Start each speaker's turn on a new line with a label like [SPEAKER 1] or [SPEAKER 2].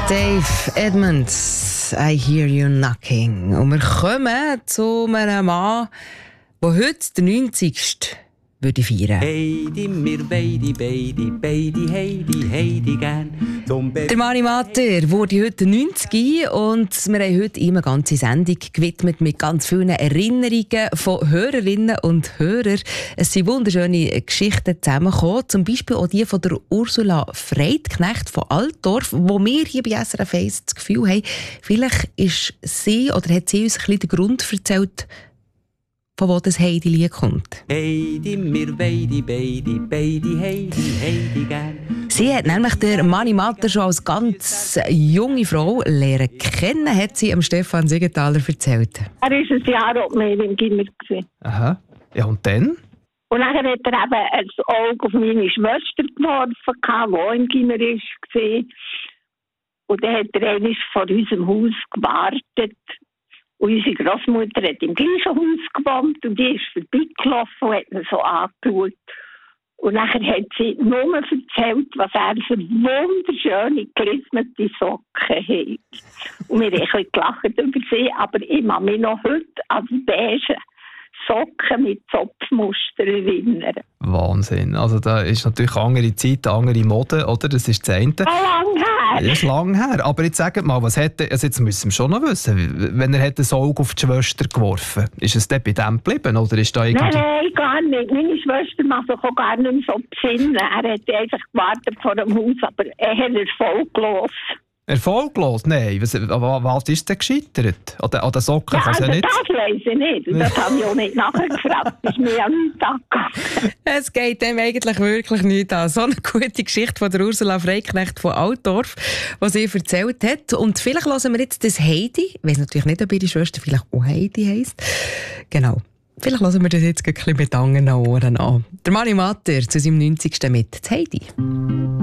[SPEAKER 1] Dave Edmunds, I Hear You Knocking. Und wir kommen zu einem Mann, der heute den 90. würde feiern.
[SPEAKER 2] Heidi, mir beidi, Heidi gern.
[SPEAKER 1] Der Mani Matter wurde heute 90 und wir haben heute ihm eine ganze Sendung gewidmet mit ganz vielen Erinnerungen von Hörerinnen und Hörern. Es sind wunderschöne Geschichten zusammengekommen, zum Beispiel auch die von der Ursula Freidknecht von Altdorf, wo wir hier bei SRF 1 das Gefühl haben, vielleicht ist sie oder hat sie uns ein bisschen den Grund erzählt, von wo das Heidi-Lied kommt.
[SPEAKER 2] Heidi, mir beidi, Heidi gern.
[SPEAKER 1] Sie hat nämlich der Mani Matter schon als ganz junge Frau lernen kennen, hat sie Stefan Siegenthaler erzählt.
[SPEAKER 3] Er war ein Jahr mehr im Gimmer.
[SPEAKER 4] Aha. Ja, und dann?
[SPEAKER 3] Und dann hat er eben ein Auge auf meine Schwester geworfen, die auch im Gimmer war. Und dann hat er einmal vor unserem Haus gewartet. Und unsere Großmutter hat im gleichen Haus gewohnt und die ist vorbeigelaufen und hat ihn so angeschaut. Und nachher hat sie nur erzählt, was er für wunderschöne, gelismete Socken hat. Und wir haben ein bisschen gelacht über sie, aber ich kann mich noch heute an die beige Socken mit Zopfmuster erinnern.
[SPEAKER 4] Wahnsinn. Also da ist natürlich eine andere Zeit, eine andere Mode, oder? Das ist das eine.
[SPEAKER 3] Lang her!
[SPEAKER 4] Das ist lang her. Aber jetzt sagt mal, was hätte, also jetzt müssen wir schon noch wissen, wenn er das Auge auf die Schwester geworfen hat, ist es dann bei dem geblieben, oder ist da irgendwie...
[SPEAKER 3] Nein, gar nicht. Meine Schwester macht sich auch gar nicht mehr so besinnen. Er hat einfach gewartet vor dem Haus, aber er hat erfolglos.
[SPEAKER 4] Erfolglos? Nein. Was ist denn gescheitert? An den Socken kann es ja nicht...
[SPEAKER 3] Das weiss ich nicht. Das habe ich auch nicht nachgefragt. Das ist mir an nichts angegangen.
[SPEAKER 1] Es geht dem eigentlich wirklich nicht an. So eine gute Geschichte von der Ursula Freidknecht von Altdorf, die sie erzählt hat. Und vielleicht hören wir jetzt das Heidi. Ich weiss natürlich nicht, ob ihre Schwester vielleicht auch Heidi heisst. Genau. Vielleicht hören wir das jetzt ein bisschen mit anderen Ohren an. Der Mani Matter zu seinem 90. mit Heidi.